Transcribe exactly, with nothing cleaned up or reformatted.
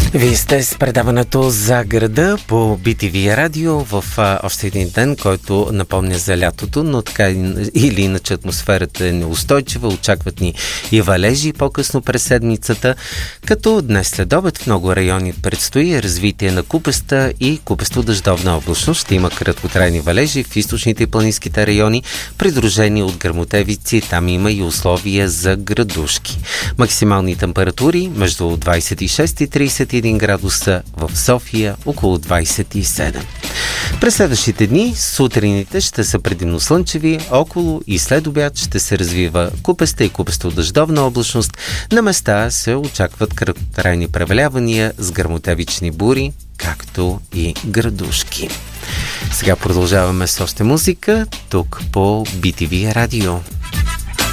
Вие сте с предаването за града по Би Ти Ви радио в а, още един ден, който напомня за лятото, но така или иначе атмосферата е неустойчива, очакват ни и валежи по-късно през седмицата, като днес след обед в много райони предстои развитие на купеста и купесто-дъждовна облачност. Ще има краткотрайни валежи в източните и планинските райони, придружени от гръмотевици, там има и условия за градушки. Максимални температури между двадесет и шест и тридесет и един градуса, в София около двадесет и седем. През следващите дни сутрините ще са предимно слънчеви, около и след обяд ще се развива купеста и купесто-дъждовна облачност. На места се очакват краткотрайни превалявания с гръмотевични бури, както и градушки. Сега продължаваме с още музика тук по Би Ти Ви радио.